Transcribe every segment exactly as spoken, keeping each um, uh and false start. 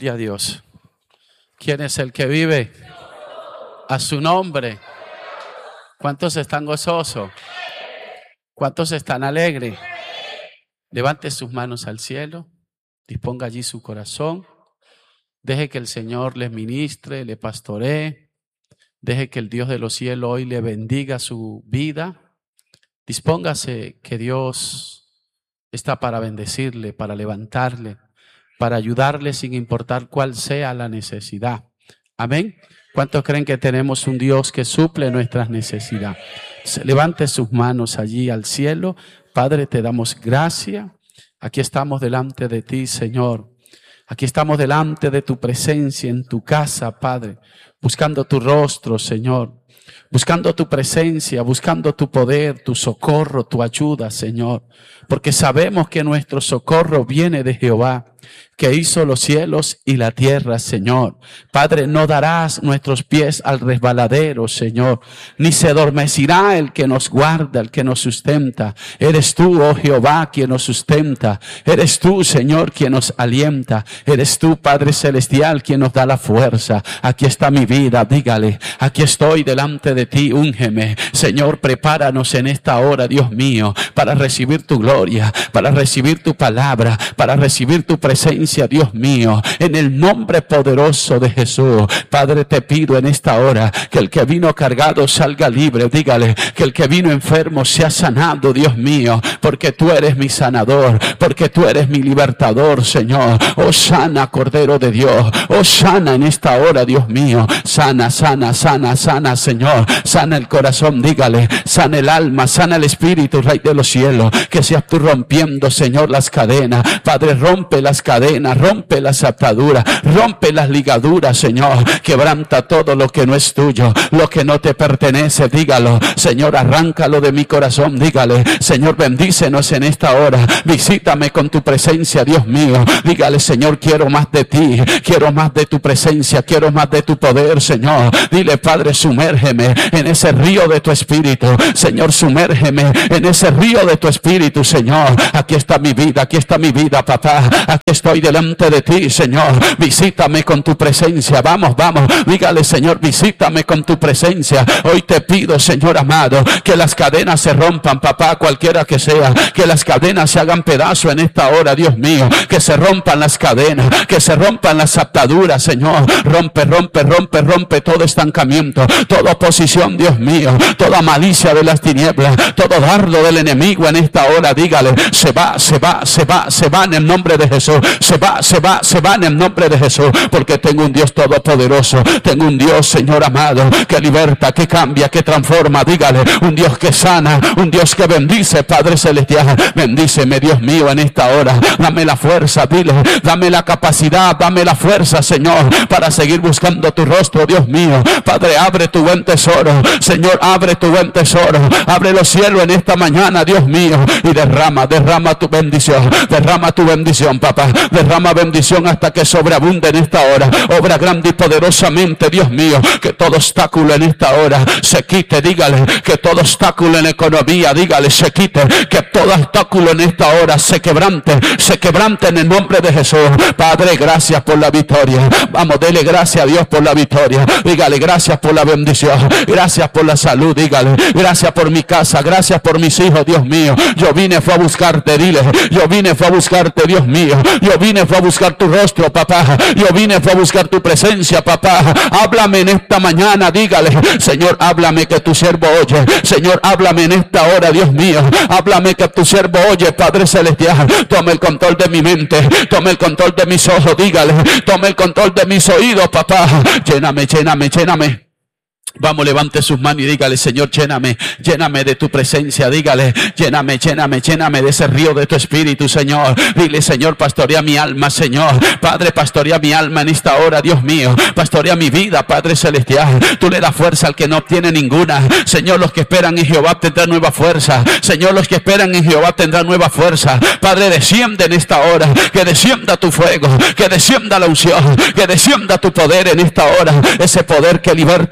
Y a Dios. ¿Quién es el que vive? A su nombre. ¿Cuántos están gozosos? ¿Cuántos están alegres? Levante sus manos al cielo. Disponga allí su corazón. Deje que el Señor les ministre, le pastoree. Deje que el Dios de los cielos hoy le bendiga su vida. Dispóngase que Dios está para bendecirle, para levantarle, para ayudarle sin importar cuál sea la necesidad. Amén. ¿Cuántos creen que tenemos un Dios que suple nuestras necesidades? Se levante sus manos allí al cielo. Padre, te damos gracias. Aquí estamos delante de ti, Señor. Aquí estamos delante de tu presencia en tu casa, Padre, buscando tu rostro, Señor. Buscando tu presencia, buscando tu poder, tu socorro, tu ayuda, Señor. Porque sabemos que nuestro socorro viene de Jehová, que hizo los cielos y la tierra, Señor. Padre, no darás nuestros pies al resbaladero, Señor, ni se adormecerá el que nos guarda, el que nos sustenta. Eres tú, oh Jehová, quien nos sustenta. Eres tú, Señor, quien nos alienta. Eres tú, Padre Celestial, quien nos da la fuerza. Aquí está mi vida, dígale. Aquí estoy delante de ti, úngeme. Señor, prepáranos en esta hora, Dios mío, para recibir tu gloria, para recibir tu palabra, para recibir tu presencia, Dios mío, en el nombre poderoso de Jesús. Padre, te pido en esta hora que el que vino cargado salga libre. Dígale que el que vino enfermo sea sanado, Dios mío, porque tú eres mi sanador, porque tú eres mi libertador, Señor. Oh, sana, Cordero de Dios. Oh, sana en esta hora, Dios mío. Sana, sana, sana, sana, Señor. Sana el corazón, dígale. Sana el alma, sana el espíritu, Rey de los cielos. Que seas tú rompiendo, Señor, las cadenas. Padre, rompe las cadenas, rompe las ataduras, rompe las ligaduras, Señor. Quebranta todo lo que no es tuyo, lo que no te pertenece, dígalo. Señor, arráncalo de mi corazón, dígale. Señor, bendícenos en esta hora. Visítame con tu presencia, Dios mío. Dígale, Señor, quiero más de ti, quiero más de tu presencia, quiero más de tu poder, Señor. Dile, Padre, sumérgeme en ese río de tu espíritu. Señor, sumérgeme en ese río de tu espíritu, Señor. Aquí está mi vida, aquí está mi vida, papá. Aquí estoy delante de ti, Señor. Visítame con tu presencia. Vamos, vamos. Dígale, Señor, visítame con tu presencia. Hoy te pido, Señor amado, que las cadenas se rompan, papá, cualquiera que sea. Que las cadenas se hagan pedazo en esta hora, Dios mío. Que se rompan las cadenas, que se rompan las ataduras, Señor. Rompe, rompe, rompe, rompe todo estancamiento, toda oposición, Dios mío. Toda malicia de las tinieblas, todo dardo del enemigo en esta hora, dígale, se va, se va, se va, se va en el nombre de Jesús. Se va, se va, se va en el nombre de Jesús. Porque tengo un Dios todopoderoso. Tengo un Dios, Señor amado, que liberta, que cambia, que transforma. Dígale, un Dios que sana, un Dios que bendice, Padre Celestial. Bendíceme, Dios mío, en esta hora. Dame la fuerza, dile, dame la capacidad, dame la fuerza, Señor, para seguir buscando tu rostro, Dios mío. Padre, abre tu buen tesoro. Señor, abre tu buen tesoro. Abre los cielos en esta mañana, Dios mío, y derrama, derrama tu bendición. Derrama tu bendición, papá. Derrama bendición hasta que sobreabunde en esta hora. Obra grande y poderosamente, Dios mío. Que todo obstáculo en esta hora se quite, dígale. Que todo obstáculo en la economía, dígale, se quite. Que todo obstáculo en esta hora se quebrante. Se quebrante en el nombre de Jesús. Padre, gracias por la victoria. Vamos, dele gracias a Dios por la victoria. Dígale, gracias por la bendición. Gracias por la salud, dígale. Gracias por mi casa. Gracias por mis hijos, Dios mío. Yo vine fue a buscarte, dile. Yo vine fue a buscarte, Dios mío. Yo vine fue a buscar tu rostro, papá. Yo vine fue a buscar tu presencia, papá. Háblame en esta mañana, dígale. Señor, háblame que tu siervo oye. Señor, háblame en esta hora, Dios mío. Háblame que tu siervo oye, Padre Celestial. Toma el control de mi mente. Toma el control de mis ojos, dígale. Toma el control de mis oídos, papá. Lléname, lléname, lléname. Vamos, levante sus manos y dígale, Señor, lléname, lléname de tu presencia, dígale, lléname, lléname, lléname de ese río de tu espíritu, Señor. Dile, Señor, pastorea mi alma, Señor. Padre, pastorea mi alma en esta hora, Dios mío. Pastorea mi vida, Padre Celestial. Tú le das fuerza al que no obtiene ninguna. Señor, los que esperan en Jehová tendrán nueva fuerza. Señor, los que esperan en Jehová tendrán nueva fuerza. Padre, desciende en esta hora, que descienda tu fuego, que descienda la unción, que descienda tu poder en esta hora. Ese poder que liberta, que transforma.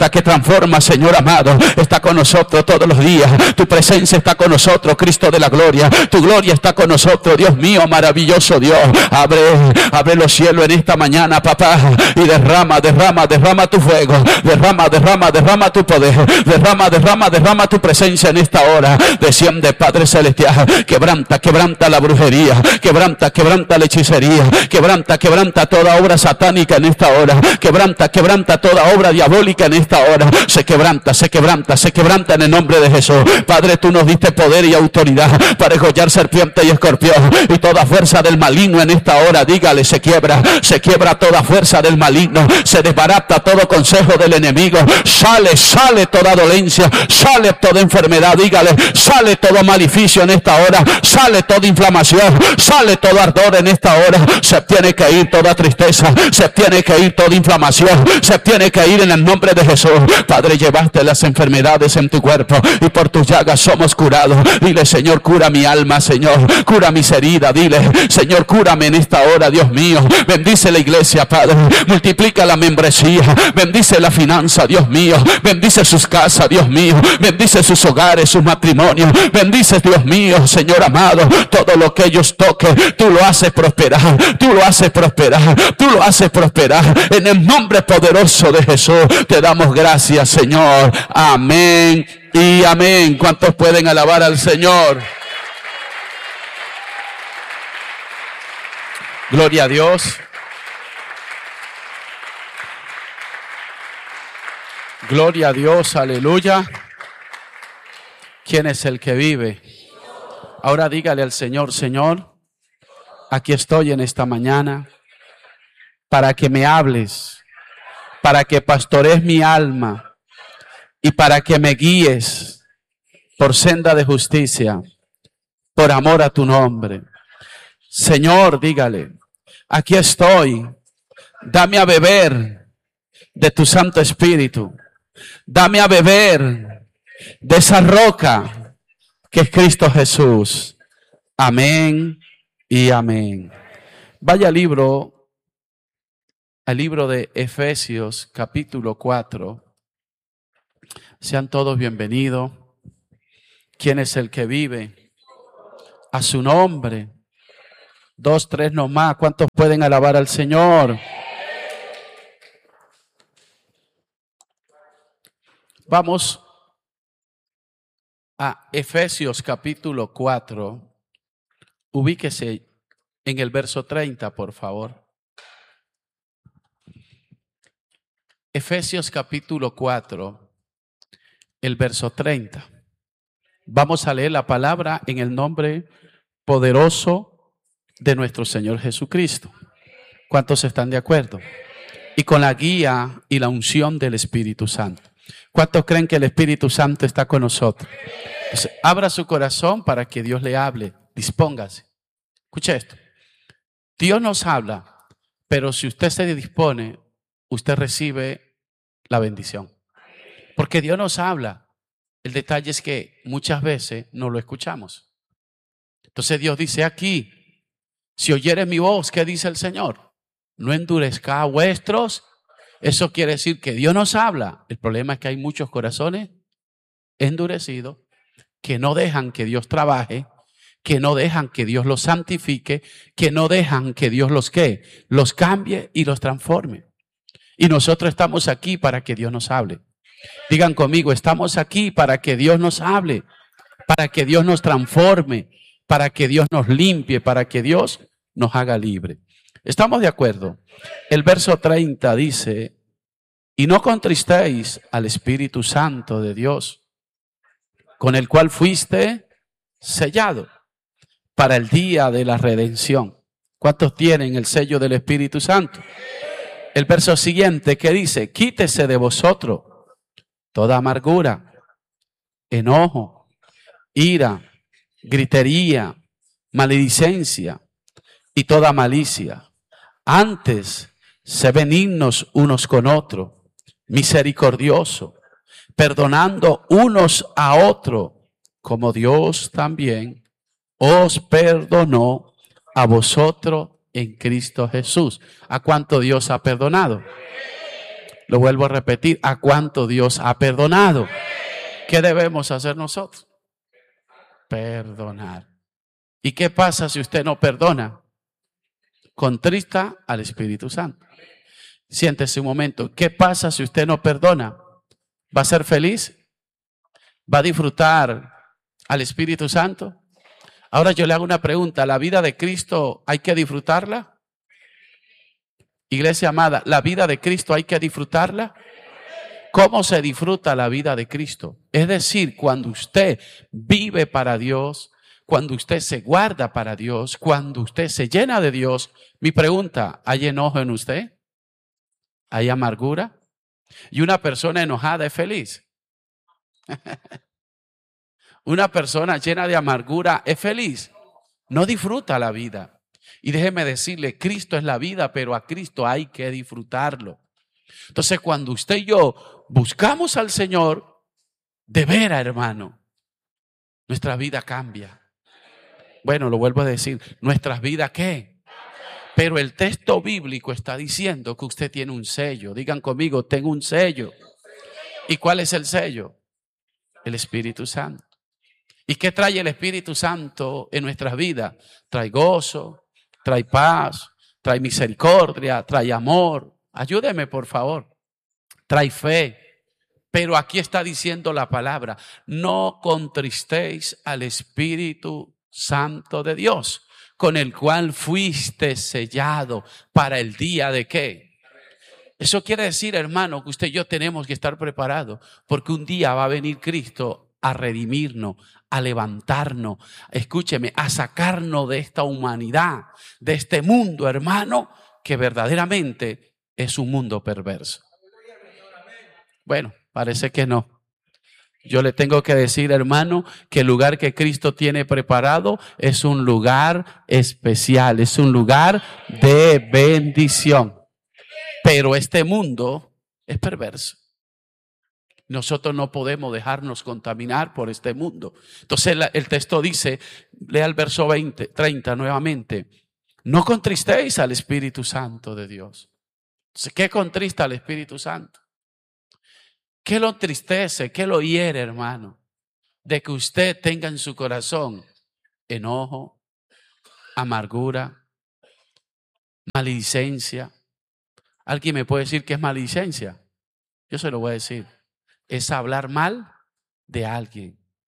transforma, Señor amado, está con nosotros todos los días. Tu presencia está con nosotros, Cristo de la gloria. Tu gloria está con nosotros, Dios mío, maravilloso Dios. Abre, abre los cielos en esta mañana, papá, y derrama, derrama, derrama tu fuego, derrama, derrama, derrama tu poder, derrama, derrama, derrama tu presencia en esta hora. Desciende, Padre celestial, quebranta, quebranta la brujería, quebranta, quebranta la hechicería, quebranta, quebranta toda obra satánica en esta hora, quebranta, quebranta toda obra diabólica en esta hora. Se quebranta, se quebranta, se quebranta en el nombre de Jesús. Padre, tú nos diste poder y autoridad para degollar serpiente y escorpión, y toda fuerza del maligno en esta hora, dígale, se quiebra, se quiebra toda fuerza del maligno, se desbarata todo consejo del enemigo, sale, sale toda dolencia, sale toda enfermedad, dígale, sale todo maleficio en esta hora, sale toda inflamación, sale todo ardor en esta hora. Se tiene que ir toda tristeza, se tiene que ir toda inflamación, se tiene que ir en el nombre de Jesús. Padre, llevaste las enfermedades en tu cuerpo y por tus llagas somos curados. Dile, Señor, cura mi alma, Señor, cura mis heridas. Dile, Señor, cúrame en esta hora, Dios mío. Bendice la iglesia, Padre, multiplica la membresía, bendice la finanza, Dios mío, bendice sus casas, Dios mío, bendice sus hogares, sus matrimonios, bendice, Dios mío, Señor amado, todo lo que ellos toquen, tú lo haces prosperar, tú lo haces prosperar, tú lo haces prosperar, en el nombre poderoso de Jesús. Te damos gracias, Señor. Amén y amén. ¿Cuántos pueden alabar al Señor? Gloria a Dios. Gloria a Dios, aleluya. ¿Quién es el que vive? Ahora dígale al Señor, Señor, aquí estoy en esta mañana para que me hables, para que pastorees mi alma y para que me guíes por senda de justicia, por amor a tu nombre. Señor, dígale, aquí estoy, dame a beber de tu Santo Espíritu, dame a beber de esa roca que es Cristo Jesús. Amén y amén. Vaya al libro, al libro de Efesios capítulo cuatro. Sean todos bienvenidos. ¿Quién es el que vive? A su nombre. Dos, tres nomás. ¿Cuántos pueden alabar al Señor? Vamos a Efesios capítulo cuatro. Ubíquese en el verso treinta, por favor. Efesios capítulo cuatro, el verso treinta. Vamos a leer la palabra en el nombre poderoso de nuestro Señor Jesucristo. ¿Cuántos están de acuerdo? Y con la guía y la unción del Espíritu Santo. ¿Cuántos creen que el Espíritu Santo está con nosotros? Entonces, abra su corazón para que Dios le hable. Dispóngase. Escuche esto. Dios nos habla, pero si usted se dispone, usted recibe la bendición. Porque Dios nos habla. El detalle es que muchas veces no lo escuchamos. Entonces Dios dice aquí, si oyeres mi voz, ¿qué dice el Señor? No endurezca vuestros. Eso quiere decir que Dios nos habla. El problema es que hay muchos corazones endurecidos que no dejan que Dios trabaje, que no dejan que Dios los santifique, que no dejan que Dios los ¿qué? Los cambie y los transforme. Y nosotros estamos aquí para que Dios nos hable. Digan conmigo, estamos aquí para que Dios nos hable, para que Dios nos transforme, para que Dios nos limpie, para que Dios nos haga libre. ¿Estamos de acuerdo? El verso treinta dice, y no contristéis al Espíritu Santo de Dios, con el cual fuiste sellado para el día de la redención. ¿Cuántos tienen el sello del Espíritu Santo? El verso siguiente que dice, quítese de vosotros toda amargura, enojo, ira, gritería, maledicencia y toda malicia. Antes, sé benignos unos con otros, misericordioso, perdonando unos a otros, como Dios también os perdonó a vosotros en Cristo Jesús. ¿A cuánto Dios ha perdonado? Lo vuelvo a repetir, ¿a cuánto Dios ha perdonado? ¿Qué debemos hacer nosotros? Perdonar. ¿Y qué pasa si usted no perdona? Contrista al Espíritu Santo. Siéntese un momento. ¿Qué pasa si usted no perdona? ¿Va a ser feliz? ¿Va a disfrutar al Espíritu Santo? Ahora yo le hago una pregunta. ¿La vida de Cristo hay que disfrutarla? Iglesia amada, ¿la vida de Cristo hay que disfrutarla? ¿Cómo se disfruta la vida de Cristo? Es decir, cuando usted vive para Dios, cuando usted se guarda para Dios, cuando usted se llena de Dios. Mi pregunta, ¿hay enojo en usted? ¿Hay amargura? ¿Y una persona enojada es feliz? ¿Una persona llena de amargura es feliz? No disfruta la vida. Y déjeme decirle, Cristo es la vida, pero a Cristo hay que disfrutarlo. Entonces, cuando usted y yo buscamos al Señor, de veras, hermano, nuestra vida cambia. Bueno, lo vuelvo a decir, ¿nuestras vidas qué? Pero el texto bíblico está diciendo que usted tiene un sello. Digan conmigo, tengo un sello. ¿Y cuál es el sello? El Espíritu Santo. ¿Y qué trae el Espíritu Santo en nuestras vidas? Trae gozo, trae paz, trae misericordia, trae amor. Ayúdeme, por favor. Trae fe. Pero aquí está diciendo la palabra, no contristéis al Espíritu Santo de Dios, con el cual fuiste sellado para el día de ¿qué? Eso quiere decir, hermano, que usted y yo tenemos que estar preparados, porque un día va a venir Cristo a redimirnos, a levantarnos, escúcheme, a sacarnos de esta humanidad, de este mundo, hermano, que verdaderamente es un mundo perverso. Bueno, parece que no. Yo le tengo que decir, hermano, que el lugar que Cristo tiene preparado es un lugar especial, es un lugar de bendición. Pero este mundo es perverso. Nosotros no podemos dejarnos contaminar por este mundo. Entonces el texto dice, lea el verso veinte, treinta nuevamente, no contristéis al Espíritu Santo de Dios. Entonces, ¿qué contrista al Espíritu Santo? ¿Qué lo entristece? ¿Qué lo hiere, hermano? De que usted tenga en su corazón enojo, amargura, maledicencia. ¿Alguien me puede decir qué es maledicencia? Yo se lo voy a decir. Es hablar mal de alguien.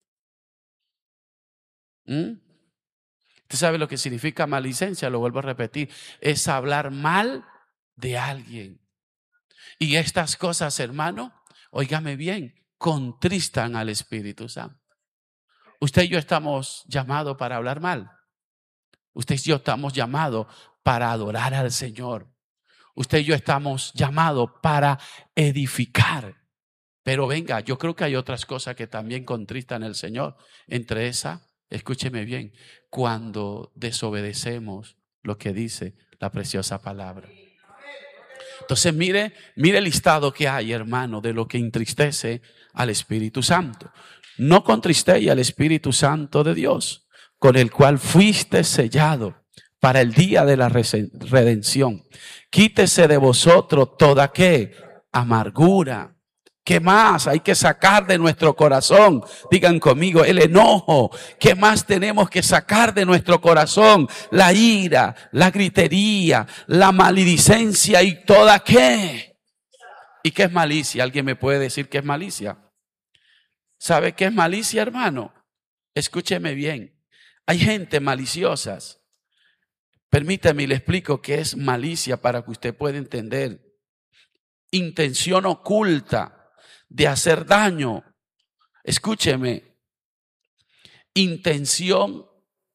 ¿Mm? ¿Usted sabe lo que significa maledicencia? Lo vuelvo a repetir. Es hablar mal de alguien. Y estas cosas, hermano, óigame bien, contristan al Espíritu Santo. Usted y yo estamos llamados para hablar mal. Usted y yo estamos llamados para adorar al Señor. Usted y yo estamos llamados para edificar. Pero venga, yo creo que hay otras cosas que también contristan al Señor. Entre esas, escúcheme bien, cuando desobedecemos lo que dice la preciosa palabra. Entonces mire, mire el listado que hay, hermano, de lo que entristece al Espíritu Santo. No contristéis al Espíritu Santo de Dios, con el cual fuiste sellado para el día de la redención. Quítese de vosotros toda ¿qué? Amargura. ¿Qué más hay que sacar de nuestro corazón? Digan conmigo, el enojo. ¿Qué más tenemos que sacar de nuestro corazón? La ira, la gritería, la maledicencia y toda ¿qué? ¿Y qué es malicia? ¿Alguien me puede decir qué es malicia? ¿Sabe qué es malicia, hermano? Escúcheme bien. Hay gente maliciosas. Permítame y le explico qué es malicia para que usted pueda entender. Intención oculta de hacer daño. Escúcheme. Intención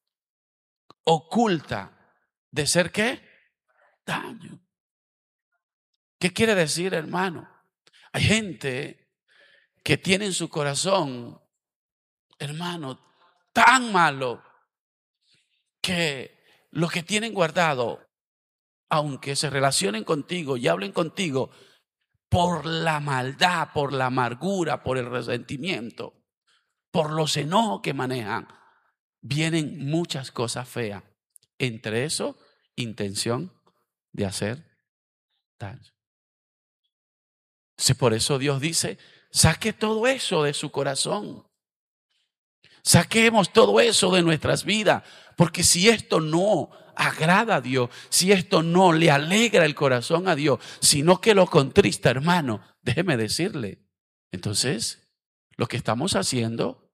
oculta de hacer ¿qué? Daño. ¿Qué quiere decir, hermano? Hay gente que tiene en su corazón, hermano, tan malo que lo que tienen guardado, aunque se relacionen contigo y hablen contigo, por la maldad, por la amargura, por el resentimiento, por los enojos que manejan, vienen muchas cosas feas. Entre eso, intención de hacer daño. Entonces, por eso Dios dice, saque todo eso de su corazón. Saquemos todo eso de nuestras vidas, porque si esto no agrada a Dios, si esto no le alegra el corazón a Dios, sino que lo contrista, hermano, déjeme decirle, entonces lo que estamos haciendo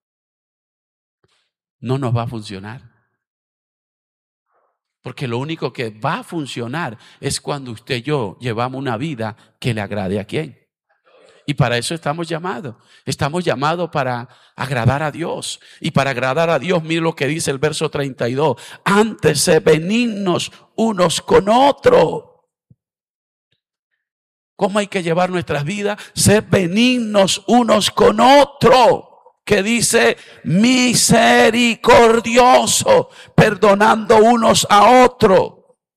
no nos va a funcionar. Porque lo único que va a funcionar es cuando usted y yo llevamos una vida que le agrade a quién. Y para eso estamos llamados. Estamos llamados para agradar a Dios. Y para agradar a Dios, mire lo que dice el verso treinta y dos. Antes sed benignos unos con otros. ¿Cómo hay que llevar nuestras vidas? Sed benignos unos con otros. Que dice misericordioso, perdonando unos a otros.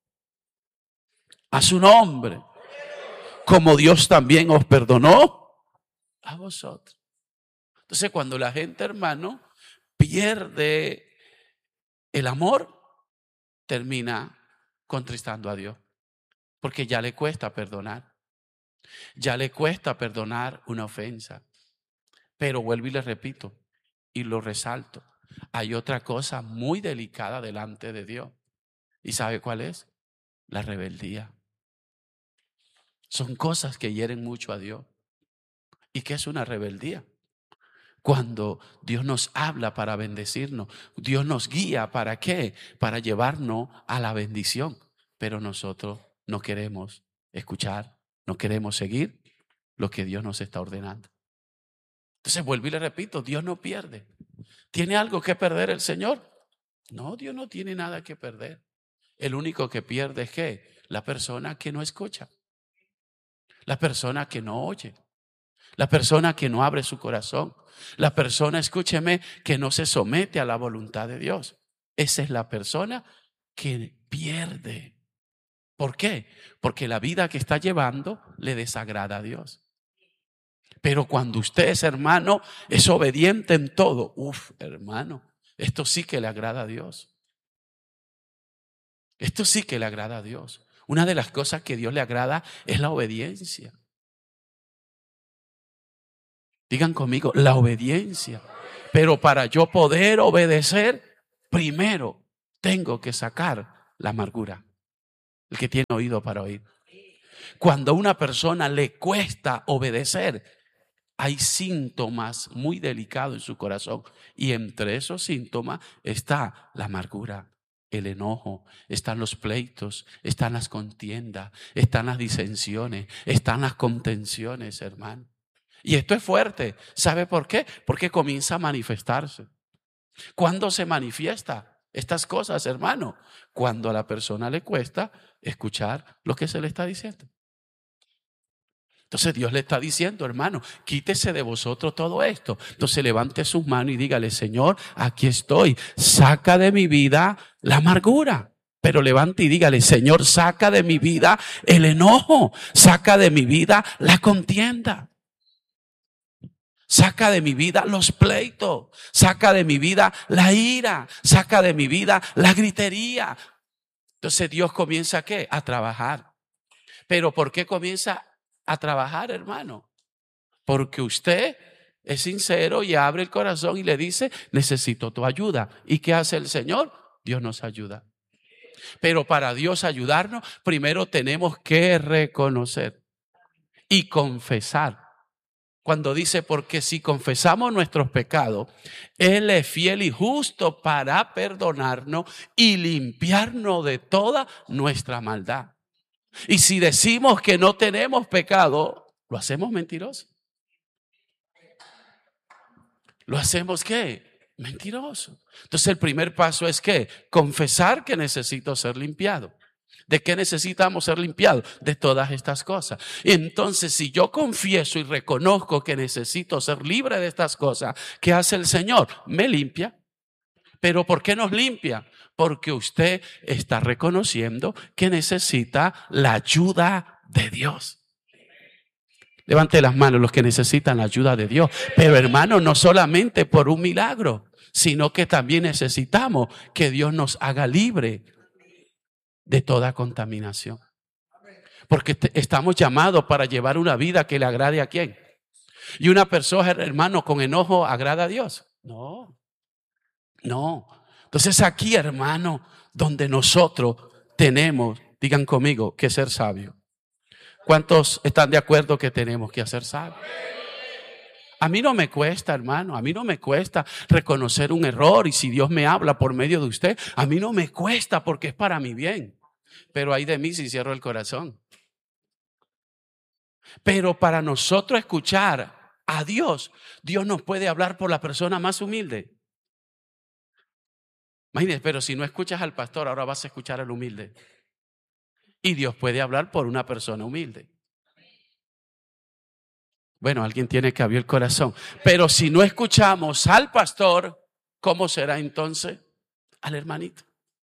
A su nombre. Como Dios también os perdonó a vosotros. Entonces, cuando la gente, hermano, pierde el amor, termina contristando a Dios. Porque ya le cuesta perdonar. Ya le cuesta perdonar una ofensa. Pero vuelvo y le repito, y lo resalto, hay otra cosa muy delicada delante de Dios. ¿Y sabe cuál es? La rebeldía. Son cosas que hieren mucho a Dios. ¿Y qué es una rebeldía? Cuando Dios nos habla para bendecirnos, Dios nos guía, ¿para qué? Para llevarnos a la bendición. Pero nosotros no queremos escuchar, no queremos seguir lo que Dios nos está ordenando. Entonces vuelvo y le repito, Dios no pierde. ¿Tiene algo que perder el Señor? No, Dios no tiene nada que perder. El único que pierde es ¿qué? La persona que no escucha. La persona que no oye. La persona que no abre su corazón. La persona, escúcheme, que no se somete a la voluntad de Dios. Esa es la persona que pierde. ¿Por qué? Porque la vida que está llevando le desagrada a Dios. Pero cuando usted es hermano, es obediente en todo. Uf, hermano, esto sí que le agrada a Dios. Esto sí que le agrada a Dios. Una de las cosas que a Dios le agrada es la obediencia. Digan conmigo, la obediencia. Pero para yo poder obedecer, primero tengo que sacar la amargura. El que tiene oído para oír. Cuando a una persona le cuesta obedecer, hay síntomas muy delicados en su corazón. Y entre esos síntomas está la amargura, el enojo, están los pleitos, están las contiendas, están las disensiones, están las contenciones, hermano. Y esto es fuerte. ¿Sabe por qué? Porque comienza a manifestarse. ¿Cuándo se manifiesta estas cosas, hermano? Cuando a la persona le cuesta escuchar lo que se le está diciendo. Entonces Dios le está diciendo, hermano, quítese de vosotros todo esto. Entonces levante sus manos y dígale, Señor, aquí estoy. Saca de mi vida la amargura. Pero levante y dígale, Señor, saca de mi vida el enojo. Saca de mi vida la contienda. Saca de mi vida los pleitos. Saca de mi vida la ira. Saca de mi vida la gritería. Entonces Dios comienza ¿a qué? A trabajar. Pero ¿por qué comienza a trabajar, hermano? Porque usted es sincero y abre el corazón y le dice, necesito tu ayuda. ¿Y qué hace el Señor? Dios nos ayuda. Pero para Dios ayudarnos, primero tenemos que reconocer y confesar. Cuando dice, porque si confesamos nuestros pecados, Él es fiel y justo para perdonarnos y limpiarnos de toda nuestra maldad. Y si decimos que no tenemos pecado, ¿lo hacemos mentiroso? ¿Lo hacemos qué? Mentiroso. Entonces el primer paso es ¿qué? Confesar que necesito ser limpiado. ¿De qué necesitamos ser limpiados? De todas estas cosas. Entonces, si yo confieso y reconozco que necesito ser libre de estas cosas, ¿qué hace el Señor? Me limpia. ¿Pero por qué nos limpia? Porque usted está reconociendo que necesita la ayuda de Dios. Levante las manos los que necesitan la ayuda de Dios. Pero hermano, no solamente por un milagro, sino que también necesitamos que Dios nos haga libre de toda contaminación. Porque te- estamos llamados para llevar una vida que le agrade a quién. Y una persona, hermano, con enojo agrada a Dios. No, no. Entonces aquí, hermano, donde nosotros tenemos, digan conmigo, que ser sabios. ¿Cuántos están de acuerdo que tenemos que ser sabios? A mí no me cuesta, hermano, a mí no me cuesta reconocer un error y si Dios me habla por medio de usted, a mí no me cuesta porque es para mi bien. Pero hay de mí si cierro el corazón. Pero para nosotros escuchar a Dios, Dios nos puede hablar por la persona más humilde. Imagínense, pero si no escuchas al pastor, ahora vas a escuchar al humilde. Y Dios puede hablar por una persona humilde. Bueno, alguien tiene que abrir el corazón. Pero si no escuchamos al pastor, ¿cómo será entonces al hermanito?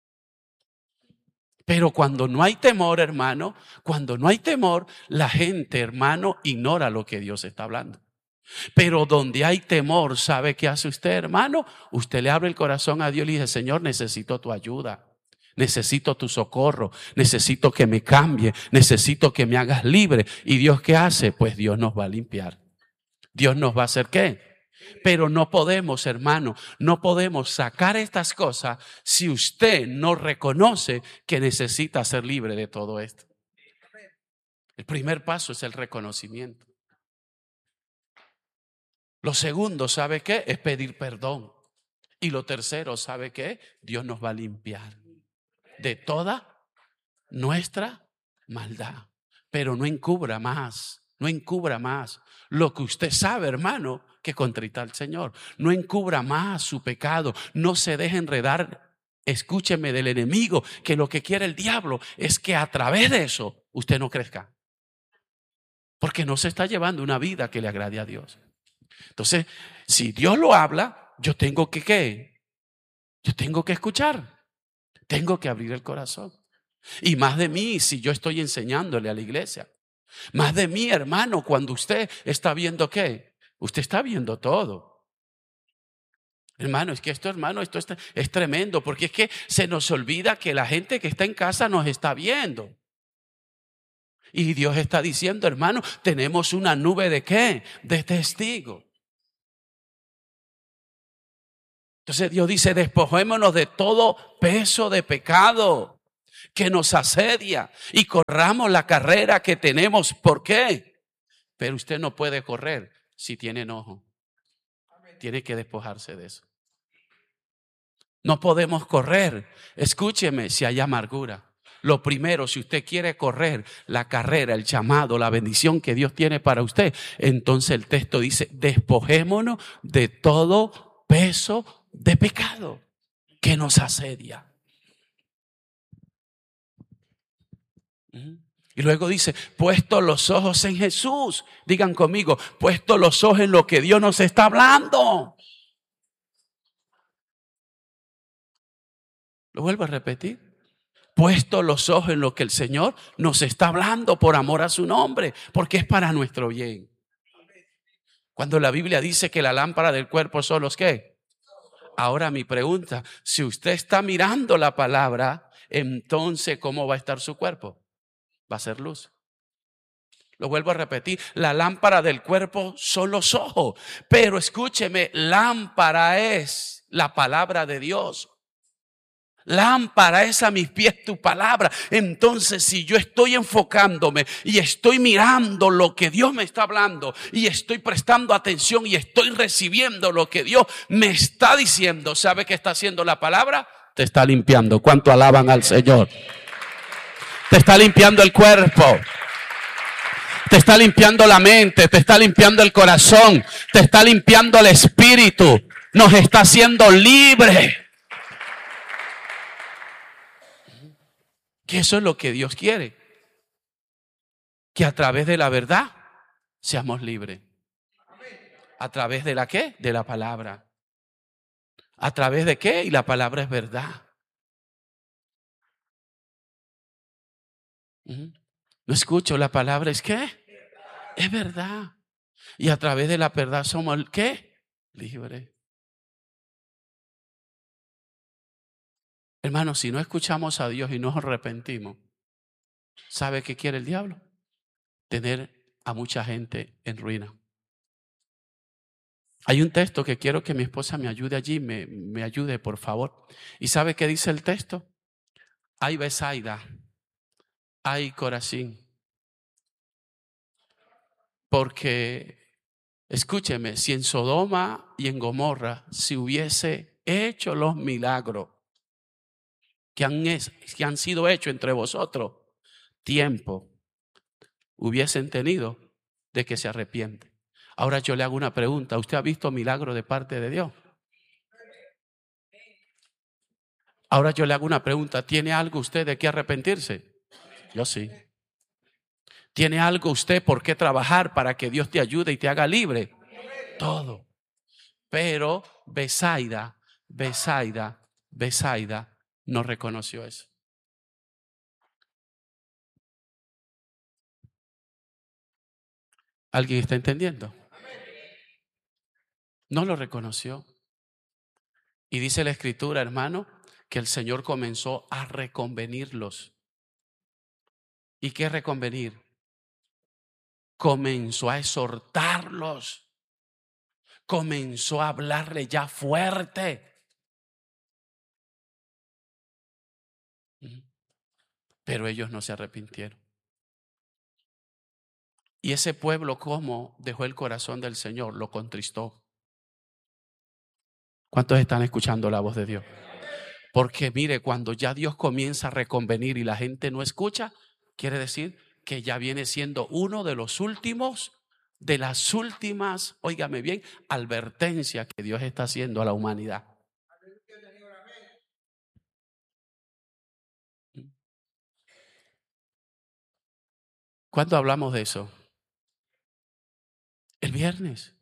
Pero cuando no hay temor, hermano, cuando no hay temor, la gente, hermano, ignora lo que Dios está hablando. Pero donde hay temor, ¿sabe qué hace usted, hermano? Usted le abre el corazón a Dios y le dice, Señor, necesito tu ayuda. Necesito tu socorro, necesito que me cambie, necesito que me hagas libre. ¿Y Dios qué hace? Pues Dios nos va a limpiar. Dios nos va a hacer ¿qué? Pero no podemos, hermano, no podemos sacar estas cosas si usted no reconoce que necesita ser libre de todo esto. El primer paso es el reconocimiento. Lo segundo, ¿sabe qué? Es pedir perdón. Y lo tercero, ¿sabe qué? Dios nos va a limpiar de toda nuestra maldad. Pero no encubra más, no encubra más lo que usted sabe, hermano, que contrita al Señor. No encubra más su pecado, no se deje enredar, escúcheme, del enemigo, que lo que quiere el diablo es que a través de eso usted no crezca. Porque no se está llevando una vida que le agrade a Dios. Entonces, si Dios lo habla, yo tengo que ¿qué? Yo tengo que escuchar. Tengo que abrir el corazón. Y más de mí si yo estoy enseñándole a la iglesia. Más de mí, hermano, cuando usted está viendo ¿qué? Usted está viendo todo. Hermano, es que esto, hermano, esto es, es tremendo. Porque es que se nos olvida que la gente que está en casa nos está viendo. Y Dios está diciendo, hermano, tenemos una nube de ¿qué? De testigos. Entonces Dios dice, despojémonos de todo peso de pecado que nos asedia y corramos la carrera que tenemos. ¿Por qué? Pero usted no puede correr si tiene enojo. Tiene que despojarse de eso. No podemos correr, escúcheme, si hay amargura. Lo primero, si usted quiere correr la carrera, el llamado, la bendición que Dios tiene para usted, entonces el texto dice, despojémonos de todo peso de pecado que nos asedia. Y luego dice, puesto los ojos en Jesús. Digan conmigo, puesto los ojos en lo que Dios nos está hablando. Lo vuelvo a repetir. Puesto los ojos en lo que el Señor nos está hablando por amor a su nombre, porque es para nuestro bien. Cuando la Biblia dice que la lámpara del cuerpo son los ¿qué? Ahora mi pregunta, si usted está mirando la palabra, entonces ¿cómo va a estar su cuerpo? Va a ser luz. Lo vuelvo a repetir, la lámpara del cuerpo son los ojos, pero escúcheme, lámpara es la palabra de Dios. Lámpara es a mis pies tu palabra. Entonces, si yo estoy enfocándome y estoy mirando lo que Dios me está hablando y estoy prestando atención y estoy recibiendo lo que Dios me está diciendo, ¿sabe qué está haciendo la palabra? Te está limpiando. ¿Cuánto alaban al Señor? Te está limpiando el cuerpo. Te está limpiando la mente, te está limpiando el corazón, te está limpiando el espíritu. Nos está haciendo libre. Que eso es lo que Dios quiere. Que a través de la verdad seamos libres. ¿A través de la qué? De la palabra. ¿A través de qué? Y la palabra es verdad. No escucho, la palabra es ¿qué? Es verdad. Y a través de la verdad somos ¿qué? Libres. Hermanos, si no escuchamos a Dios y nos arrepentimos, ¿Sabe qué quiere el diablo? Tener a mucha gente en ruina. Hay un texto que quiero que mi esposa me ayude allí, me, me ayude por favor. ¿Y sabe qué dice el texto? Hay Besaida, hay Corazín. Porque, escúcheme, si en Sodoma y en Gomorra se hubiese hecho los milagros que han, que han sido hechos entre vosotros, tiempo hubiesen tenido de que se arrepiente. Ahora yo le hago una pregunta. ¿Usted ha visto milagros de parte de Dios? Ahora yo le hago una pregunta. ¿Tiene algo usted de qué arrepentirse? Yo sí. ¿Tiene algo usted por qué trabajar para que Dios te ayude y te haga libre? Todo. Pero Besaida, Besaida, Besaida no reconoció eso. ¿Alguien está entendiendo? No lo reconoció. Y dice la Escritura, hermano, que el Señor comenzó a reconvenirlos. ¿Y qué reconvenir? Comenzó a exhortarlos. Comenzó a hablarle ya fuerte. Pero ellos no se arrepintieron. Y ese pueblo, ¿cómo dejó el corazón del Señor? Lo contristó. ¿Cuántos están escuchando la voz de Dios? Porque mire, cuando ya Dios comienza a reconvenir y la gente no escucha, quiere decir que ya viene siendo uno de los últimos, de las últimas, óigame bien, advertencias que Dios está haciendo a la humanidad. ¿Cuándo hablamos de eso? El viernes.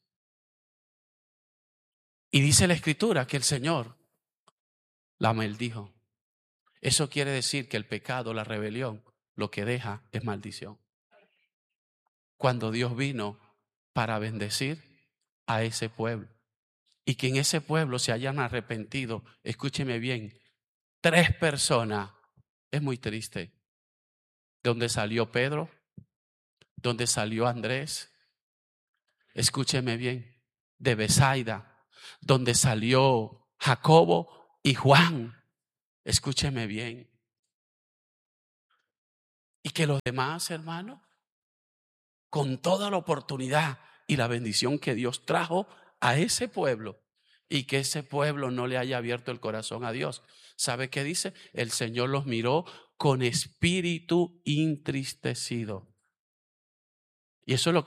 Y dice la Escritura que el Señor la maldijo. Eso quiere decir que el pecado, la rebelión, lo que deja es maldición. Cuando Dios vino para bendecir a ese pueblo y que en ese pueblo se hayan arrepentido, escúcheme bien, tres personas, es muy triste. ¿Dónde salió Pedro? ¿Dónde salió Andrés? Escúcheme bien, de Besaida, donde salió Jacobo y Juan. Escúcheme bien. Y que los demás, hermanos, con toda la oportunidad y la bendición que Dios trajo a ese pueblo, y que ese pueblo no le haya abierto el corazón a Dios. ¿Sabe qué dice? El Señor los miró con espíritu entristecido. Y eso es lo